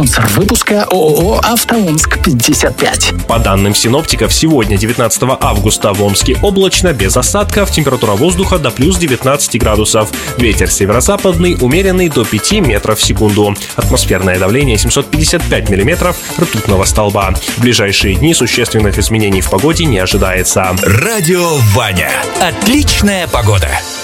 Спонсор выпуска ООО «АвтоОмск-55». По данным синоптиков, сегодня, 19 августа, в Омске облачно, без осадков, температура воздуха до плюс 19 градусов. Ветер северо-западный, умеренный до 5 метров в секунду. Атмосферное давление 755 миллиметров ртутного столба. В ближайшие дни существенных изменений в погоде не ожидается. Радио Ваня. Отличная погода.